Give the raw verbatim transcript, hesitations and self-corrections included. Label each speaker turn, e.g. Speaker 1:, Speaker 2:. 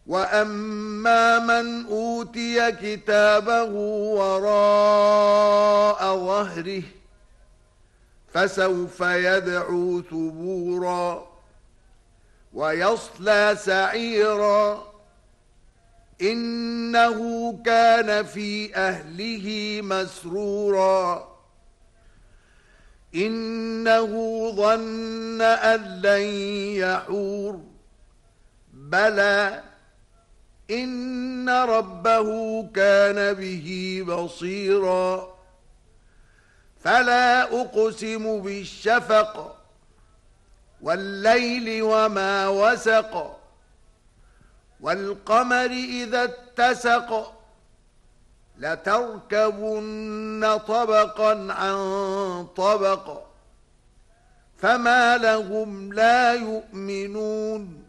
Speaker 1: وَأَمَّا مَنْ أُوتِيَ كِتَابَهُ وَرَاءَ ظَهْرِهِ فَسَوْفَ يَدْعُو ثُبُورًا وَيَصْلَى سَعِيرًا إِنَّهُ كَانَ فِي أَهْلِهِ مَسْرُورًا إِنَّهُ ظَنَّ أَن لَّن يَحُورَ بَلَى إِنَّ رَبَّهُ كَانَ بِهِ بَصِيرًا فَلَا أُقْسِمُ بِالشَّفَقِ وَاللَّيْلِ وَمَا وَسَقَ وَالْقَمَرِ إِذَا اتَّسَقَ لَتَرْكَبُنَّ طَبَقًا عَن طَبَقٍ فَمَا لَهُمْ لَا يُؤْمِنُونَ